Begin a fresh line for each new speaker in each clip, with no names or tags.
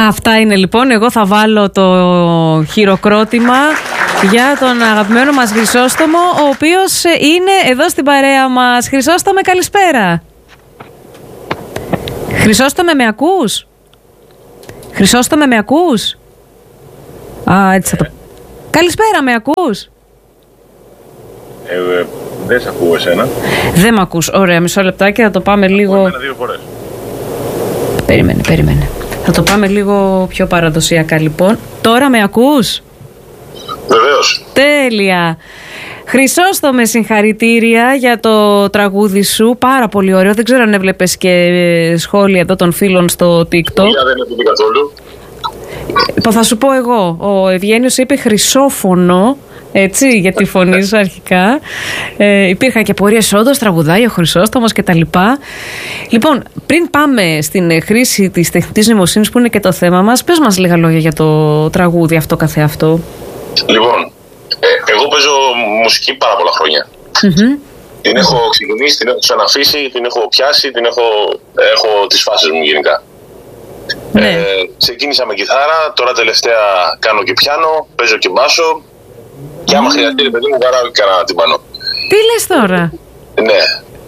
Αυτά είναι λοιπόν. Εγώ θα βάλω το χειροκρότημα για τον αγαπημένο μας Χρυσόστομο, ο οποίος είναι εδώ στην παρέα μας. Χρυσόστομε, καλησπέρα. Χρυσόστομε, με ακούς? Χρυσόστομε, με ακούς? Έτσι θα το... Καλησπέρα, με ακούς?
Δεν σε ακούω εσένα.
Δεν με ακούς. Ωραία, μισό λεπτάκι, θα το πάμε λίγο...
Εμένα 2 φορές.
Περίμενε. Θα το πάμε λίγο πιο παραδοσιακά λοιπόν. Τώρα με ακούς?
Βεβαίως.
Τέλεια. Χρυσόστομε, συγχαρητήρια για το τραγούδι σου. Πάρα πολύ ωραίο. Δεν ξέρω αν έβλεπες και σχόλια εδώ των φίλων στο TikTok.
Δεν έβλεπε καθόλου.
Θα σου πω εγώ. Ο Ευγένιος είπε χρυσόφωνο. Έτσι, για τη φωνή σου αρχικά. Υπήρχαν και πορείες, όντως τραγουδάει ο Χρυσόστομος και τα λοιπά. Λοιπόν, πριν πάμε στην χρήση της τεχνητής νοημοσύνης που είναι και το θέμα μας, πες μας λίγα λόγια για το τραγούδι αυτό καθεαυτό.
Λοιπόν, εγώ παίζω μουσική πάρα πολλά χρόνια. Την έχω ξεκινήσει, την έχω ξαναφύσει, την έχω πιάσει, έχω τις φάσεις μου γενικά.
Ναι.
Ξεκίνησα με κιθάρα, τώρα τελευταία κάνω και πιάνο, παίζω και μπάσο. Και άμα χρειαστεί, παιδί μου, βαράω και κανένα τυμπανό.
Τι λες τώρα?
Ναι.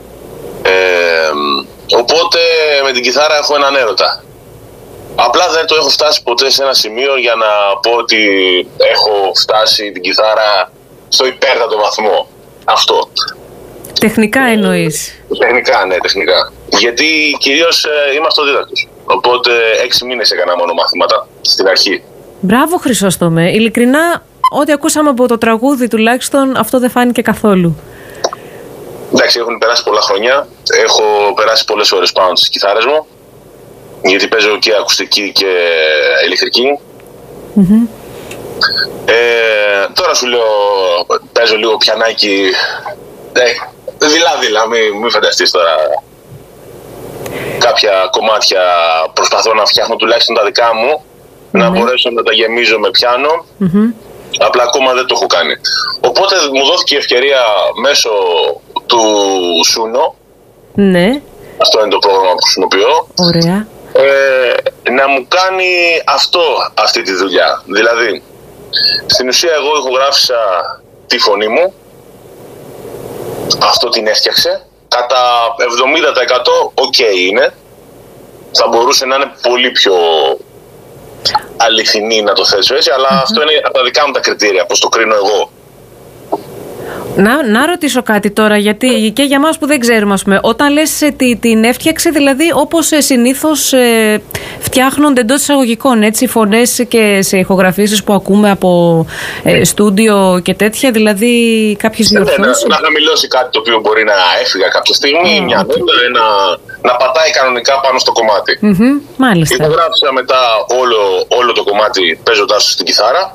Οπότε με την κιθάρα έχω έναν έρωτα. Απλά δεν το έχω φτάσει ποτέ σε ένα σημείο για να πω ότι έχω φτάσει την κιθάρα στο υπέρτατο βαθμό. Αυτό.
Τεχνικά εννοείς?
Τεχνικά, ναι, τεχνικά. Γιατί κυρίως είμαι αυτοδίδακτος. Οπότε 6 μήνες έκανα μόνο μαθήματα στην αρχή.
Μπράβο, Χρυσόστομε. Ειλικρινά, ό,τι ακούσαμε από το τραγούδι τουλάχιστον, αυτό δεν φάνηκε καθόλου.
Εντάξει, έχουν περάσει πολλά χρόνια. Έχω περάσει πολλές ώρες πάνω στις κιθάρες μου. Γιατί παίζω και ακουστική και ηλεκτρική. Τώρα σου λέω, παίζω λίγο πιανάκι. Δειλά-δειλά, μην φανταστείς τώρα. Κάποια κομμάτια προσπαθώ να φτιάχνω τουλάχιστον τα δικά μου. Να μπορέσω να τα γεμίζω με πιάνο. Απλά ακόμα δεν το έχω κάνει. Οπότε μου δόθηκε η ευκαιρία μέσω του Suno.
Ναι.
Αυτό είναι το πρόγραμμα που χρησιμοποιώ.
Ωραία.
Να μου κάνει αυτή τη δουλειά. Δηλαδή, στην ουσία εγώ ηχογράφησα τη φωνή μου. Αυτό την έφτιαξε. Κατά 70% ok είναι. Θα μπορούσε να είναι πολύ πιο αληθινή, να το θέσω έτσι, αλλά αυτό είναι από τα δικά μου τα κριτήρια, πώς το κρίνω εγώ.
Να ρωτήσω κάτι τώρα, γιατί και για μας που δεν ξέρουμε, ας πούμε, όταν λες την έφτιαξε, δηλαδή όπως συνήθως φτιάχνονται εντός εισαγωγικών, έτσι, φωνές και σε ηχογραφήσεις που ακούμε από στούντιο και τέτοια, δηλαδή κάποιες διορθώσεις.
Να χαμηλώσει κάτι το οποίο μπορεί να έφυγα κάποια στιγμή, μια νότα, να πατάει κανονικά πάνω στο κομμάτι.
Μάλιστα.
Ηχογράφησα μετά όλο το κομμάτι παίζοντας στην κιθάρα.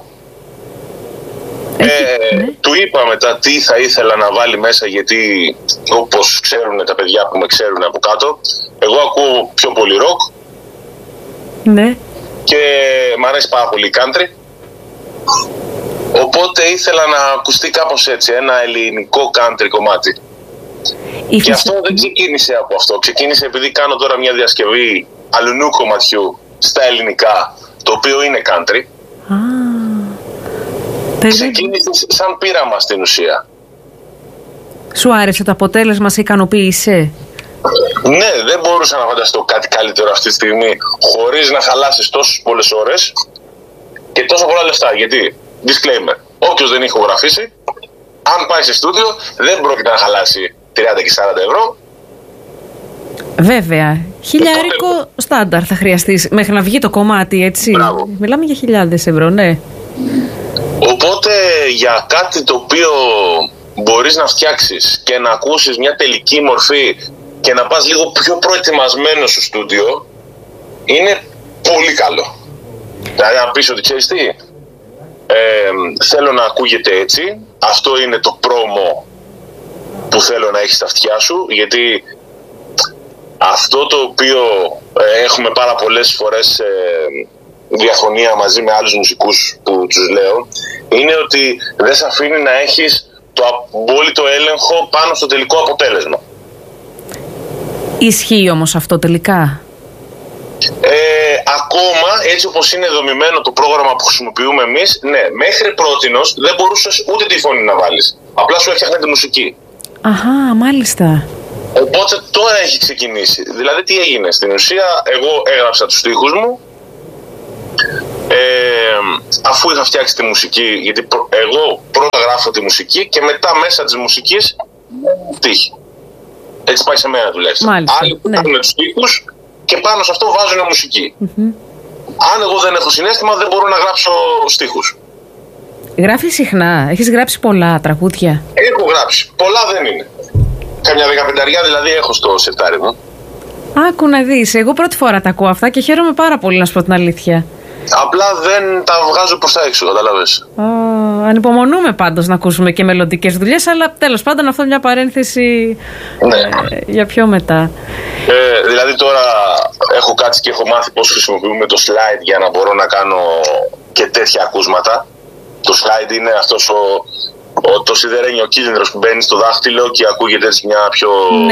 Του είπα μετά τι θα ήθελα να βάλει μέσα, γιατί όπως ξέρουν τα παιδιά που με ξέρουν από κάτω, εγώ ακούω πιο πολύ ροκ.
Ναι.
Και μ' αρέσει πάρα πολύ country. Οπότε ήθελα να ακουστεί κάπως έτσι, ένα ελληνικό country κομμάτι. Και αυτό δεν ξεκίνησε από αυτό. Ξεκίνησε επειδή κάνω τώρα μια διασκευή αλουνού κομματιού στα ελληνικά, το οποίο είναι country. Ξεκίνησε σαν πείραμα στην ουσία.
Σου άρεσε το αποτέλεσμα, σε ικανοποίησε?
Ναι, δεν μπορούσα να φανταστώ κάτι καλύτερο αυτή τη στιγμή, χωρίς να χαλάσεις τόσες πολλές ώρες και τόσα πολλά λεφτά. Γιατί, disclaimer, όποιος δεν έχει ηχογραφήσει, αν πάει σε στούντιο, δεν πρόκειται να χαλάσει 30 και 40 ευρώ.
Βέβαια. Χιλιάρικο στάνταρ θα χρειαστείς μέχρι να βγει το κομμάτι, έτσι.
Μπράβο.
Μιλάμε για 1.000 ευρώ, ναι.
Οπότε για κάτι το οποίο μπορείς να φτιάξεις και να ακούσεις μια τελική μορφή και να πας λίγο πιο προετοιμασμένο στο στούντιο, είναι πολύ καλό. Δηλαδή να πεις ότι ξέρεις τι, θέλω να ακούγεται έτσι, αυτό είναι το πρόμο που θέλω να έχεις στα αυτιά σου, γιατί αυτό το οποίο έχουμε πάρα πολλές φορές διαφωνία μαζί με άλλους μουσικούς που τους λέω, είναι ότι δεν σε αφήνει να έχεις το απόλυτο έλεγχο πάνω στο τελικό αποτέλεσμα.
Ισχύει όμως αυτό τελικά?
Ακόμα έτσι όπως είναι δομημένο το πρόγραμμα που χρησιμοποιούμε εμείς, ναι, μέχρι πρότινος δεν μπορούσες ούτε τη φωνή να βάλεις. Απλά σου έφτιαχνε τη μουσική.
Αχα, μάλιστα.
Οπότε τώρα έχει ξεκινήσει. Δηλαδή τι έγινε? Στην ουσία εγώ έγραψα τους στίχους μου, αφού είχα φτιάξει τη μουσική, γιατί εγώ πρώτα γράφω τη μουσική και μετά μέσα της μουσικής τύχη. Έτσι πάει σε μένα τουλάχιστον. Άλλοι που κάνουν τους στίχους και πάνω σε αυτό βάζουν μουσική. Αν εγώ δεν έχω συναίσθημα δεν μπορώ να γράψω στίχους.
Γράφεις συχνά? Έχεις γράψει πολλά τραγούδια?
Έχω γράψει. Πολλά δεν είναι. Καμιά 15 δηλαδή έχω στο σεφτάρι μου.
Άκου να δεις, εγώ πρώτη φορά τα ακούω αυτά και χαίρομαι πάρα πολύ, να σου πω την αλήθεια.
Απλά δεν τα βγάζω προς τα έξω, καταλαβες.
Ανυπομονούμε πάντως να ακούσουμε και μελλοντικές δουλειές, αλλά τέλος πάντων αυτό μια παρένθεση για πιο μετά.
Δηλαδή τώρα έχω κάτσει και έχω μάθει πώς χρησιμοποιούμε το slide για να μπορώ να κάνω και τέτοια ακούσματα. Το slide είναι αυτός το σιδερένιο κύλινδρος που μπαίνει στο δάχτυλο και ακούγεται έτσι μια πιο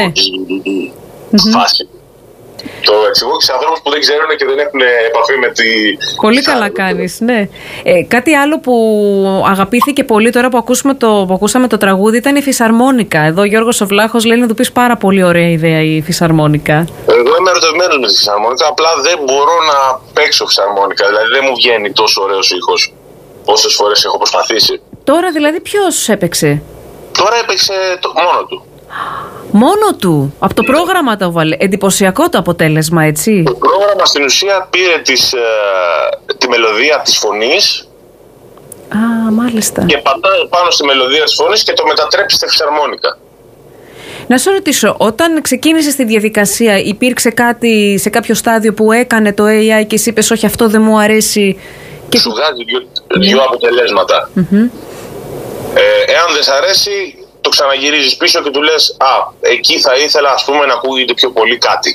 φάση. Το εξηγώ και σε ανθρώπους που δεν ξέρουν και δεν έχουν επαφή με τη...
Πολύ καλά κάνεις, ναι. Κάτι άλλο που αγαπήθηκε πολύ τώρα που ακούσαμε το τραγούδι ήταν η φυσαρμόνικα. Εδώ ο Γιώργος ο Βλάχος λέει να του πεις πάρα πολύ ωραία ιδέα η φυσαρμόνικα.
Εγώ είμαι ερωτευμένος με τη φυσαρμόνικα, απλά δεν μπορώ να παίξω φυσαρμόνικα. Δηλαδή δεν μου βγαίνει τόσο ωραίος ήχος όσες φορές έχω προσπαθήσει.
Τώρα δηλαδή ποιος έπαιξε?
Τώρα έπαιξε μόνο του.
Μόνο του? Από το πρόγραμμα το βάλε. Εντυπωσιακό το αποτέλεσμα, έτσι.
Το πρόγραμμα στην ουσία πήρε τη μελωδία της φωνής.
Μάλιστα.
Και πατάει πάνω στη μελωδία της φωνής και το μετατρέπει στη φυσαρμόνικα.
Να σε ρωτήσω, όταν ξεκίνησες τη διαδικασία, υπήρξε κάτι σε κάποιο στάδιο που έκανε το AI και εσύ είπες όχι, αυτό δεν μου αρέσει? Και
σου βγάζει δύο αποτελέσματα. Εάν δεν σ' αρέσει, το ξαναγυρίζεις πίσω και του λες εκεί θα ήθελα ας πούμε να ακούγεται πιο πολύ κάτι.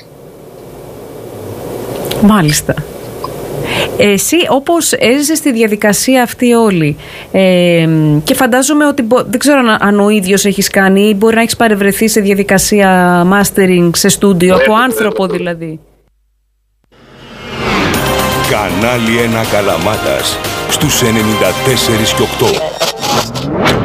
Μάλιστα. Εσύ όπως έζησες τη διαδικασία αυτή όλη και φαντάζομαι ότι δεν ξέρω αν ο ίδιος έχεις κάνει ή μπορεί να έχεις παρευρεθεί σε διαδικασία mastering σε στούντιο από άνθρωπο δηλαδή.
Κανάλι 1 Καλαμάτας στους 94 και 8.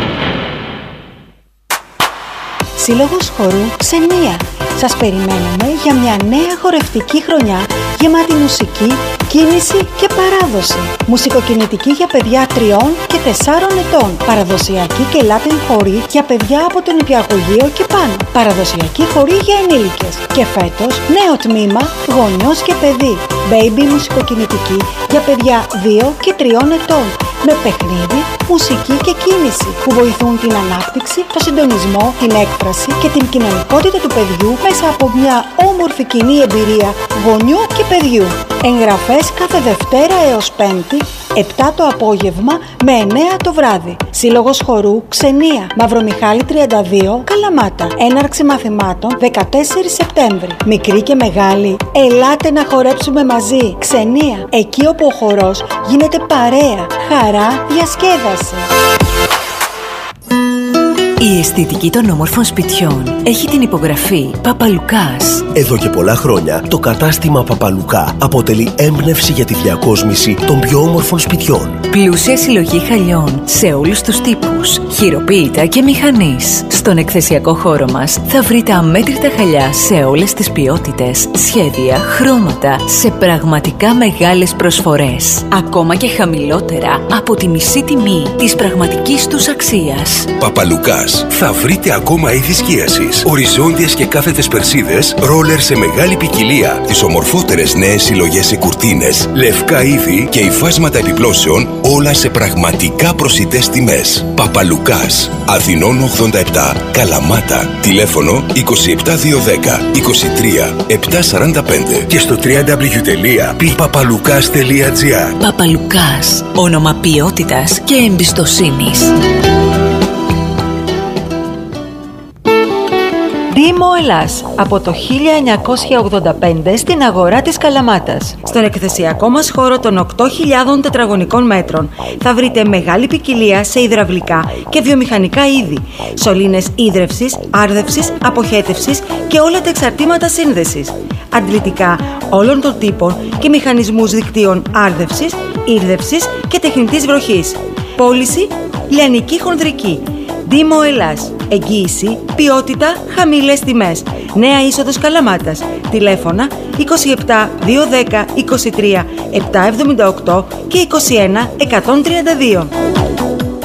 Σύλλογος Χορού Ξενία. Σας περιμένουμε για μια νέα χορευτική χρονιά γεμάτη μουσική, κίνηση και παράδοση. Μουσικοκινητική για παιδιά 3 και 4 ετών. Παραδοσιακή και Latin χορή για παιδιά από τον νηπιαγωγείο και πάνω. Παραδοσιακή χορή για ενήλικες. Και φέτος νέο τμήμα γονιός και παιδί. Baby μουσικοκινητική για παιδιά 2 και 3 ετών. Με παιχνίδι, μουσική και κίνηση που βοηθούν την ανάπτυξη, το συντονισμό, την έκφραση και την κοινωνικότητα του παιδιού μέσα από μια όμορφη κοινή εμπειρία γονιού και παιδιού. Εγγραφές κάθε Δευτέρα έως Πέμπτη, 7 το απόγευμα με 9 το βράδυ. Σύλλογος Χορού Ξενία, Μαυρομιχάλη 32, Καλαμάτα. Έναρξη μαθημάτων 14 Σεπτέμβρη. Μικροί και μεγάλοι, ελάτε να χορέψουμε μαζί. Ξενία, εκεί όπου ο χορός γίνεται παρέα, χαρά, διασκέδαση.
Η αισθητική των όμορφων σπιτιών έχει την υπογραφή Παπαλουκάς.
Εδώ και πολλά χρόνια το κατάστημα Παπαλουκά αποτελεί έμπνευση για τη διακόσμηση των πιο όμορφων σπιτιών.
Πλούσια συλλογή χαλιών σε όλους τους τύπους, χειροποίητα και μηχανής. Στον εκθεσιακό χώρο μας θα βρείτε αμέτρητα χαλιά σε όλες τις ποιότητες, σχέδια, χρώματα, σε πραγματικά μεγάλες προσφορές. Ακόμα και χαμηλότερα από τη μισή τιμή της πραγματικής τους αξίας.
Παπαλουκάς. Θα βρείτε ακόμα είδη σκίασης, οριζόντιες και κάθετες περσίδες, ρόλερ σε μεγάλη ποικιλία, τις ομορφότερες νέες συλλογές σε κουρτίνες, λευκά είδη και υφάσματα επιπλώσεων, όλα σε πραγματικά προσιτές τιμές. Παπαλουκάς, Αθηνών 87, Καλαμάτα, τηλέφωνο 27210 23 745 και στο www.papalukas.gr.
Παπαλουκάς, όνομα ποιότητας και εμπιστοσύνης.
Δήμο Ελλάς, από το 1985 στην αγορά της Καλαμάτας. Στον εκθεσιακό μας χώρο των 8.000 τετραγωνικών μέτρων θα βρείτε μεγάλη ποικιλία σε υδραυλικά και βιομηχανικά είδη, σωλήνες ίδρευσης, άρδευσης, αποχέτευσης και όλα τα εξαρτήματα σύνδεσης, αντλητικά όλων των τύπων και μηχανισμούς δικτύων άρδευσης, ήρδευσης και τεχνητής βροχής. Πώληση λιανική χονδρική. Δήμο Ελλάς. Εγγύηση, ποιότητα, χαμηλές τιμές. Νέα είσοδος Καλαμάτας. Τηλέφωνα 27 210 23 778 και 21 132.